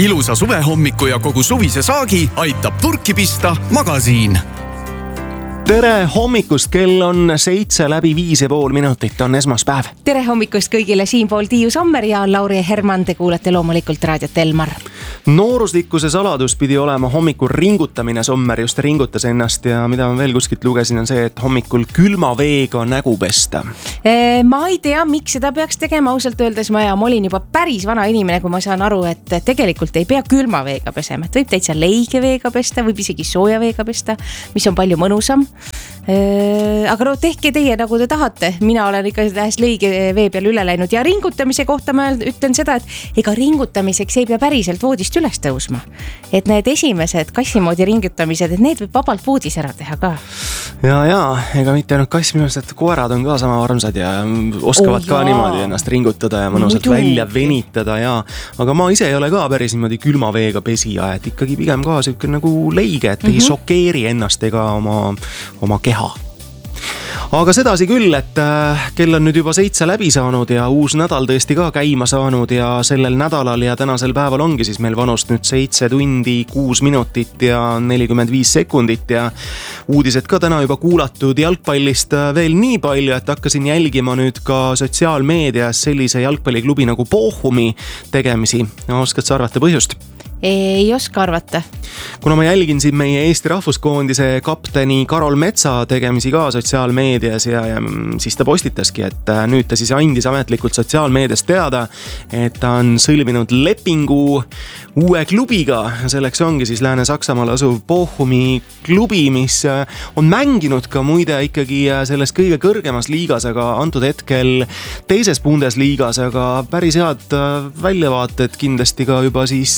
Ilusa suvehommiku ja kogu suvise saagi aitab turki pista Magasiin. Tere hommikust, kell on 7:05:30, on esmaspäev. Tere hommikust kõigile, siinpool Tiiu Sommer ja Lauri Herman, te kuulete loomulikult raadiot Elmar. Nooruslikkuse saladus pidi olema hommikul ringutamine, Sommer just ringutas ennast ja mida ma veel kuskilt lugesin on see, et hommikul külma veega nägu pesta. Ma ei tea, miks seda peaks tegema, ausalt öeldes ma olin juba päris vana inimene, kui ma saan aru, et tegelikult ei pea külma veega pesema, et võib täitsa leige veega pesta, võib isegi sooja veega pesta, mis on palju mõnusam. Aga no tehke teie nagu te tahate, mina olen ikka tähes leige vee peal üle läinud ja ringutamise kohta ma ütlen seda, et ega ringutamiseks ei pea päriselt voodist üles tõusma, et need esimesed kassimoodi ringutamised, et need võib vabalt voodis ära teha ka. Ja, ega mitte ainult kass, minu arust, et koerad on ka sama armsad ja oskavad ka niimoodi ennast ringutada ja mõnusalt välja venitada ja, aga ma ise ei ole ka päris niimoodi külma veega pesija, et ikkagi pigem ka siuke nagu leige, et ei šokeeri ennast ega oma keha. Aga sedasi küll, et kell on nüüd juba 7 läbi saanud ja uus nädal tõesti ka käima saanud ja sellel nädalal ja tänasel päeval ongi siis meil vanust nüüd 7 tundi, 6 minutit ja 45 sekundit ja uudised ka täna juba kuulatud jalgpallist veel nii palju, et hakkasin jälgima nüüd ka sotsiaalmeedias sellise jalgpalliklubi nagu Bochumi tegemisi. Oskad sa arvata põhjust? Ei oska arvata. Kuna ma jälgin siin meie Eesti rahvuskoondise kapteni Karol Metsa tegemisi ka sotsiaalmeedias ja siis ta postitaski, et nüüd ta siis andis ametlikult sotsiaalmeedias teada, et ta on sõlminud lepingu uue klubiga. Selleks ongi siis Lääne-Saksamaal asuv Bochumi klubi, mis on mänginud ka muide ikkagi selles kõige kõrgemas liigas, aga antud hetkel teises Bundesliigas, aga päris head väljavaated kindlasti ka juba siis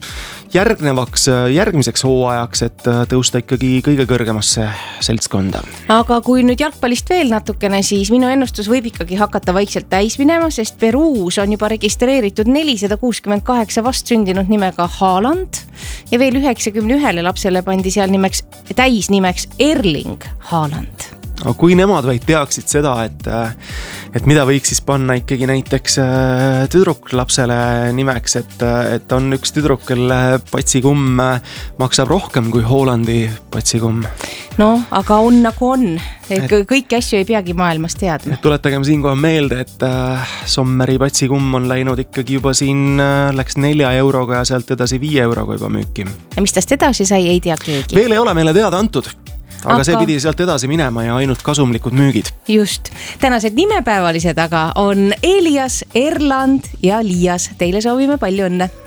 järgmiseks hooajaks, et tõusta ikkagi kõige kõrgemasse seltskonda. Aga kui nüüd jalgpallist veel natukene, siis minu ennustus võib ikkagi hakata vaikselt täis minema, sest Peruus on juba registreeritud 468 vastsündinud nimega Haaland ja veel 91 lapsele pandi seal täisnimeks Erling Haaland. Aga kui nemad vaid teaksid seda, et mida võiks siis panna ikkagi näiteks tüdruk lapsele nimeks, et on üks tüdruk, kelle patsikumm maksab rohkem kui Hollandi patsikumm. No, aga on nagu on. Kõiki asju ei peagi maailmas teadma. Tuletagem siinkohal meelde, et Sommeri patsikumm on läinud ikkagi juba siin, läks 4 euroga ja sealt edasi 5 euroga juba müüki. Ja mis tast edasi sai, ei tea keegi. Veel ei ole meile teada antud. Aga see pidi sealt edasi minema ja ainult kasumlikud müügid. Just. Tänased nimepäevalised aga on Elias, Erland ja Lias. Teile soovime palju õnne.